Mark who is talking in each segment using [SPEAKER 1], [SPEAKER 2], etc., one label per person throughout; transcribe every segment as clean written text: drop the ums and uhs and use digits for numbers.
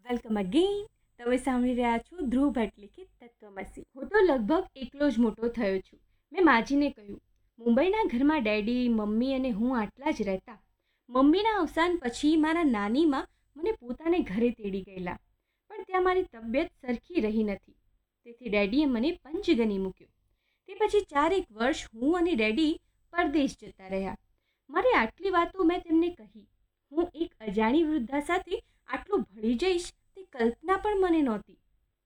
[SPEAKER 1] Welcome again. તમે સાંભળી રહ્યા છો ધ્રુવ ભટ્ટ લિખિત તત્વમસી. હું તો લગભગ એકલો જ મોટો થયો છું. મેં માજીને કહ્યું, મુંબઈના ઘરમાં ડેડી, મમ્મી અને હું આટલા જ રહેતા. મમ્મીના અવસાન પછી મારા નાનીમાં મને પોતાને ઘરે તેડી ગયેલા, પણ ત્યાં મારી તબિયત સરખી રહી નથી. તેથી ડેડીએ મને પંચગની મૂક્યો. તે પછી 4 વર્ષ હું અને ડેડી પરદેશ જતા રહ્યા. મારી આટલી વાતો મેં તેમને કહી. હું એક અજાણી વૃદ્ધા સાથે આટલું ભળી જઈશ તે કલ્પના પણ મને નહોતી.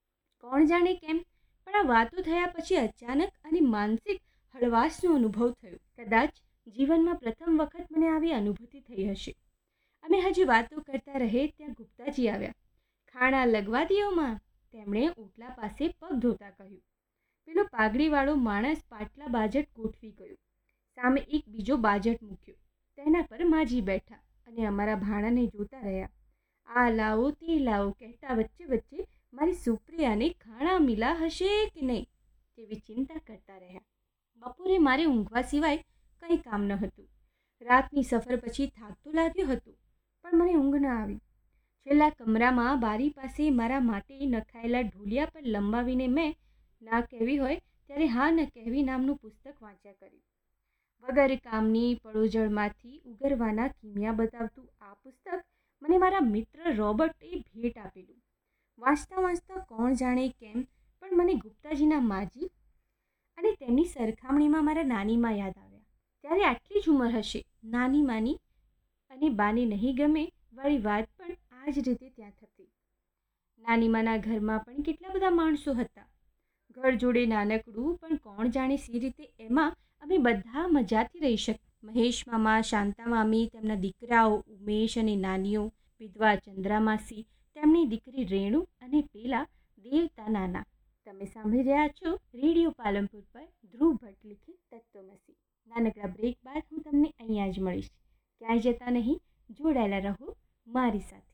[SPEAKER 1] કોણ જાણે કેમ, પણ આ વાતો થયા પછી અચાનક અને માનસિક હળવાશનો અનુભવ થયો. કદાચ જીવનમાં પ્રથમ વખત મને આવી અનુભૂતિ થઈ હશે. અમે હજી વાતો કરતા રહે ત્યાં ગુપ્તાજી આવ્યા. ખાણા લગવા દ્યો માં, તેમણે ઓટલા પાસે પગ ધોતા કહ્યું. પેલો પાઘડીવાળો માણસ પાટલા બાજટ ગોઠવી ગયો. સામે એક બીજો બાજટ મૂક્યો. તેના પર માજી બેઠા અને અમારા ભાણાને જોતા રહ્યા. આ લાવો તે લાવો કહેતા વચ્ચે વચ્ચે મારી સુપ્રિયાને ખાણા મિલા હશે કે નહીં તેવી ચિંતા કરતા રહ્યા. બપોરે મારે ઊંઘવા સિવાય કંઈ કામ ન હતું. રાતની સફર પછી થાક તો લાગ્યો હતો, પણ મને ઊંઘ ન આવી. છેલ્લા કમરામાં બારી પાસે મારા માટે નખાયેલા ઢોલિયા પર લંબાવીને મેં ના કહેવી હોય ત્યારે હા ન કહેવી નામનું પુસ્તક વાંચ્યા કર્યું. વગર કામની પડોજળમાંથી ઉગરવાના કિમિયા બતાવતું આ પુસ્તક મને મારા મિત્ર રોબર્ટે ભેટ આપેલું. વાંચતા વાંચતા કોણ જાણે કેમ પણ મને ગુપ્તાજીના માજી અને તેમની સરખામણીમાં મારા નાનીમાં યાદ આવ્યા. ત્યારે આટલી જ ઉંમર હશે, નાનીમાની અને બાને નહીં ગમે વાળી વાત પણ આ જ રીતે ત્યાં થતી. નાનીમાના ઘરમાં પણ કેટલા બધા માણસો હતા. ઘર જોડે નાનકડું, પણ કોણ જાણે સી રીતે એમાં અમે બધા મજાથી રહી શકતા. મહેશ મામા, શાંતા મામી, તેમના દીકરાઓ ઉમેશ અને નાનીઓ, વિધવા ચંદ્રામાસી, તેમની દીકરી રેણુ અને પેલા દેવતા નાના. તમે સાંભળી રહ્યા છો રેડિયો પાલનપુર પર ધ્રુવ ભટ્ટ લિખિત તત્વમસી. નાનકડા બ્રેક બાદ હું તમને અહીંયા જ મળીશ. ક્યાંય જતા નહીં, જોડાયેલા રહો મારી સાથે.